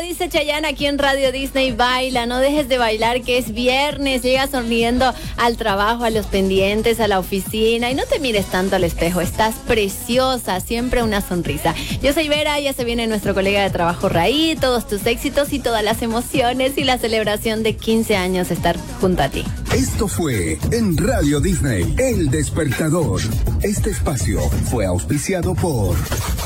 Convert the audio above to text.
dice Chayanne aquí en Radio Disney, baila, no dejes de bailar que es viernes, llega sonriendo al trabajo, a los pendientes, a la oficina y no te mires tanto al espejo, estás preciosa, siempre una sonrisa. Yo soy Vera, ya se viene nuestro colega de trabajo Raí, todos tus éxitos y todas las emociones y la celebración de 15 años estar junto a ti. Esto fue en Radio Disney, El Despertador. Este espacio fue auspiciado por